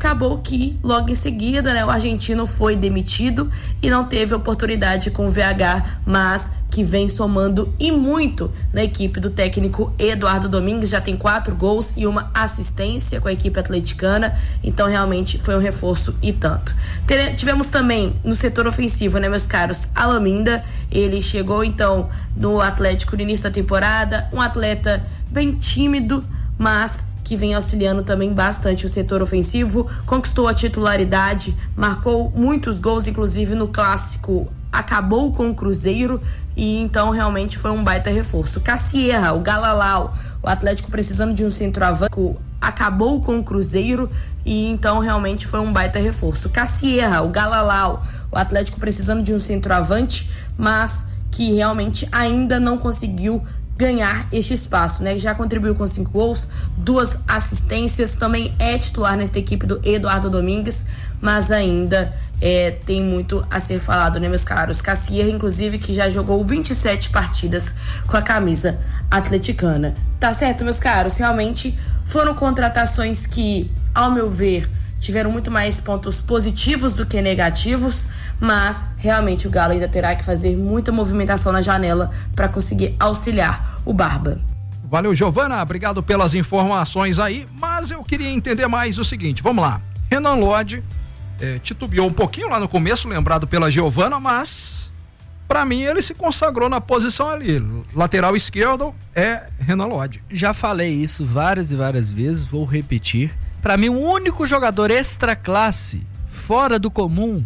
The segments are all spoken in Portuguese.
acabou que logo em seguida, né, o argentino foi demitido e não teve oportunidade com o VH, mas que vem somando e muito na equipe do técnico Eduardo Domingues, já tem 4 gols e uma assistência com a equipe atleticana, então realmente foi um reforço e tanto. Tivemos também no setor ofensivo, né, meus caros, Alan Minda, ele chegou então no Atlético no início da temporada, um atleta bem tímido, mas que vem auxiliando também bastante o setor ofensivo, conquistou a titularidade, marcou muitos gols, inclusive no clássico acabou com o Cruzeiro, e então realmente foi um baita reforço. Cassierra, o Galalau, o Atlético precisando de um centroavante, acabou com o Cruzeiro, e então realmente foi um baita reforço. Cassierra, o Galalau, o Atlético precisando de um centroavante, mas que realmente ainda não conseguiu ganhar este espaço, né? Já contribuiu com 5 gols, 2 assistências, também é titular nesta equipe do Eduardo Domingues, mas ainda tem muito a ser falado, né, meus caros? Cassierra, inclusive, que já jogou 27 partidas com a camisa atleticana. Tá certo, meus caros? Realmente foram contratações que, ao meu ver, tiveram muito mais pontos positivos do que negativos, mas realmente o Galo ainda terá que fazer muita movimentação na janela para conseguir auxiliar o Barba. Valeu, Giovana, obrigado pelas informações aí, mas eu queria entender mais o seguinte, vamos lá, Renan Lodge titubeou um pouquinho lá no começo, lembrado pela Giovana, mas pra mim ele se consagrou na posição ali, lateral esquerdo é Renan Lodge. Já falei isso várias e várias vezes, vou repetir, pra mim o único jogador extra classe, fora do comum,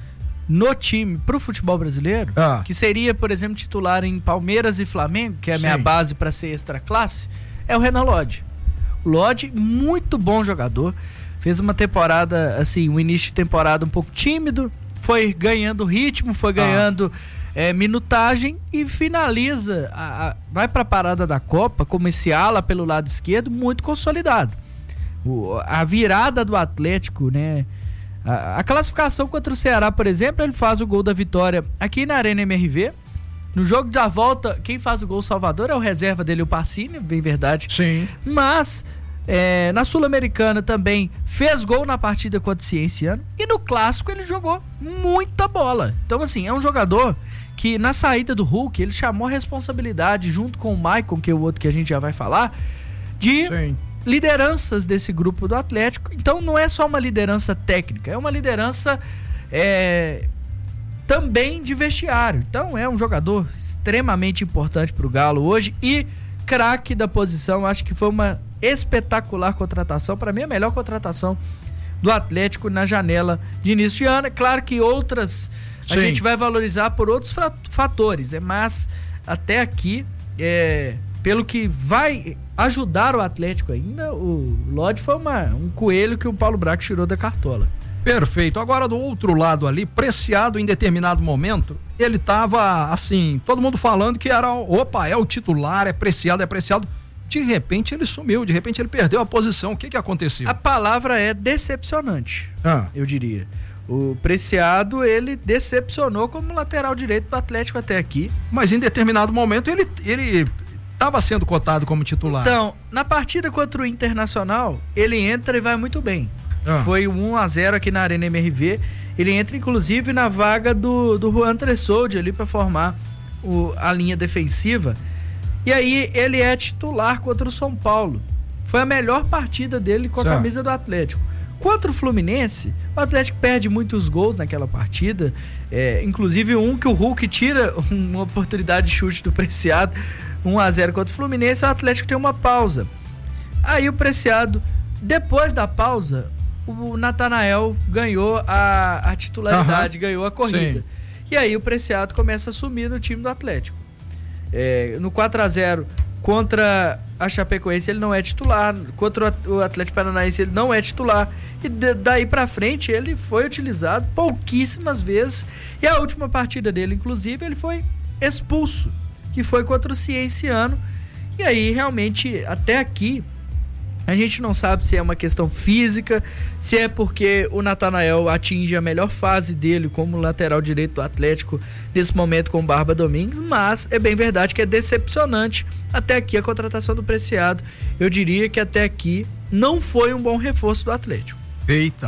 no time pro futebol brasileiro, que seria, por exemplo, titular em Palmeiras e Flamengo, que é a minha base para ser extra classe, é o Renan Lodge. O Lodge, muito bom jogador, fez uma temporada, assim, um início de temporada um pouco tímido, foi ganhando ritmo, foi ganhando minutagem e finaliza, vai pra parada da Copa como esse ala pelo lado esquerdo, muito consolidado. A virada do Atlético, né? A classificação contra o Ceará, por exemplo, ele faz o gol da vitória aqui na Arena MRV. No jogo da volta, quem faz o gol Salvador é o reserva dele, o Pacini, bem verdade. Sim. Mas na Sul-Americana também fez gol na partida contra o Cienciano. E no Clássico ele jogou muita bola. Então, assim, é um jogador que na saída do Hulk, ele chamou a responsabilidade, junto com o Maicon, que é o outro que a gente já vai falar, de lideranças desse grupo do Atlético. Então não é só uma liderança técnica, é uma liderança também de vestiário. Então é um jogador extremamente importante para o Galo hoje e craque da posição. Acho que foi uma espetacular contratação, para mim a melhor contratação do Atlético na janela de início de ano. É claro que outras a gente vai valorizar por outros fatores, mas até aqui pelo que vai ajudar o Atlético ainda, o Lodge foi um coelho que o Paulo Braga tirou da cartola. Perfeito. Agora do outro lado ali, Preciado em determinado momento, ele tava assim, todo mundo falando que era, é o titular, é Preciado. De repente ele sumiu, de repente ele perdeu a posição. O que aconteceu? A palavra é decepcionante, eu diria. O Preciado, ele decepcionou como lateral direito do Atlético até aqui. Mas em determinado momento ele estava sendo cotado como titular. Então, na partida contra o Internacional, ele entra e vai muito bem. Foi 1-0 aqui na Arena MRV. Ele entra, inclusive, na vaga do Juan Tressoldi ali para formar a linha defensiva. E aí ele é titular contra o São Paulo. Foi a melhor partida dele com a camisa do Atlético. Contra o Fluminense, o Atlético perde muitos gols naquela partida, inclusive um que o Hulk tira uma oportunidade de chute do Preciado, 1-0 contra o Fluminense. O Atlético tem uma pausa. Aí o Preciado, depois da pausa, o Natanael ganhou a titularidade, ganhou a corrida. E aí o Preciado começa a sumir no time do Atlético. No 4-0 contra a Chapecoense ele não é titular, contra o Atlético Paranaense ele não é titular, e daí pra frente ele foi utilizado pouquíssimas vezes, e a última partida dele, inclusive, ele foi expulso, que foi contra o Cienciano. E aí realmente até aqui a gente não sabe se é uma questão física, se é porque o Natanael atinge a melhor fase dele como lateral direito do Atlético nesse momento com o Barba Domingues, mas é bem verdade que é decepcionante até aqui a contratação do Preciado. Eu diria que até aqui não foi um bom reforço do Atlético. Eita.